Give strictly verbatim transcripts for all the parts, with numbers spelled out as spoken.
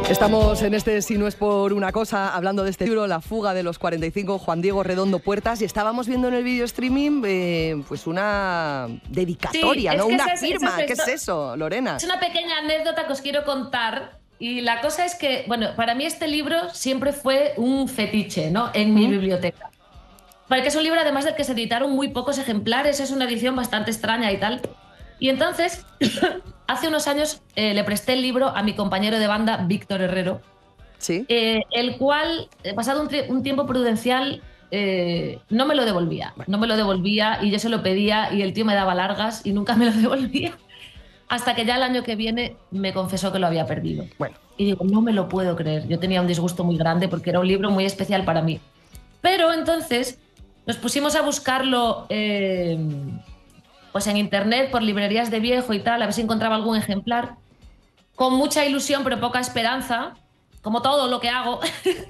Estamos en este Si no es por una cosa, hablando de este libro, La fuga de los cuarenta y cinco, Juan Diego Redondo Puertas, y estábamos viendo en el video streaming eh, pues una dedicatoria, sí, ¿no? Es una es, firma. es ¿Qué es eso, Lorena? Es una pequeña anécdota que os quiero contar. Y la cosa es que, bueno, para mí este libro siempre fue un fetiche, ¿no? En mi ¿Mm? biblioteca. Porque es un libro, además del que se editaron muy pocos ejemplares, es una edición bastante extraña y tal. Y entonces, hace unos años eh, le presté el libro a mi compañero de banda, Víctor Herrero, ¿Sí? eh, el cual, pasado un, un tiempo prudencial, eh, no me lo devolvía. No me lo devolvía y yo se lo pedía y el tío me daba largas y nunca me lo devolvía. Hasta que ya el año que viene me confesó que lo había perdido. Bueno. Y digo, no me lo puedo creer. Yo tenía un disgusto muy grande porque era un libro muy especial para mí. Pero entonces nos pusimos a buscarlo eh, pues en internet, por librerías de viejo y tal, a ver si encontraba algún ejemplar. Con mucha ilusión, pero poca esperanza, como todo lo que hago.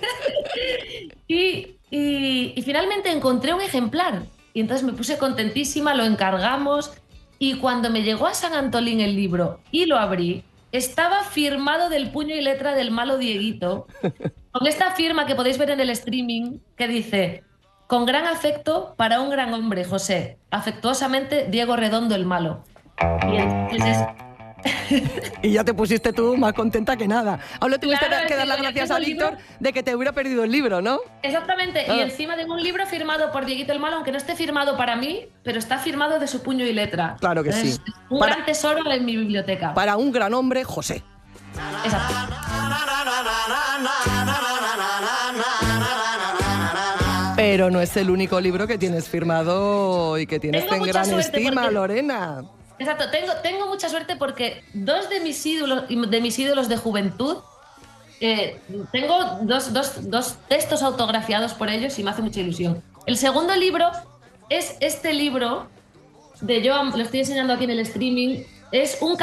y, y, y finalmente encontré un ejemplar. Y entonces me puse contentísima, lo encargamos. Y cuando me llegó a San Antolín el libro y lo abrí, estaba firmado del puño y letra del malo Dieguito, con esta firma que podéis ver en el streaming, que dice: con gran afecto para un gran hombre, José. Afectuosamente, Diego Redondo el malo. Y entonces... y ya te pusiste tú más contenta que nada. Ahora tuviste claro, que dar las gracias a Víctor de que te hubiera perdido el libro, ¿no? Exactamente, ah. Y encima de un libro firmado por Dieguito el Malo, aunque no esté firmado para mí, pero está firmado de su puño y letra. Claro que Entonces, sí. Un para, gran tesoro en mi biblioteca. Para un gran hombre, José. Exacto. Pero no es el único libro que tienes firmado y que tienes en gran estima, porque... Lorena. Exacto, tengo, tengo mucha suerte porque dos de mis ídolos de, mis ídolos de juventud, eh, tengo dos, dos, dos textos autografiados por ellos y me hace mucha ilusión. El segundo libro es este libro de Joan, lo estoy enseñando aquí en el streaming, es un